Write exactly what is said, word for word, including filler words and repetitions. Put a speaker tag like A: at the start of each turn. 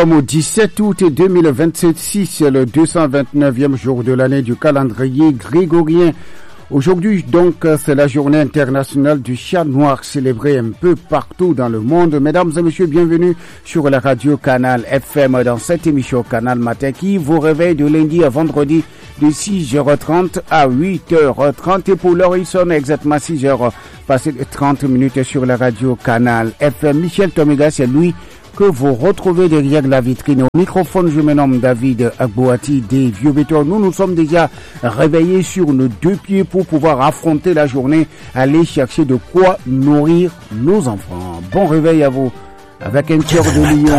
A: Au dix-sept août deux mille vingt-six, c'est le deux cent vingt-neuvième jour de l'année du calendrier grégorien. Aujourd'hui, donc, c'est la journée internationale du chat noir célébrée un peu partout dans le monde. Mesdames et messieurs, bienvenue sur la radio Canal F M dans cette émission Canal Matin qui vous réveille de lundi à vendredi de six heures trente à huit heures trente. Et pour l'heure, il sonne exactement six heures passées de trente minutes sur la radio Canal F M. Michel Tomiga, c'est lui que vous retrouvez derrière la vitrine. Au microphone, je me nomme David Agbouati des Vieux Bétons. Nous nous sommes déjà réveillés sur nos deux pieds pour pouvoir affronter la journée, aller chercher de quoi nourrir nos enfants. Bon réveil à vous avec un cœur de lion.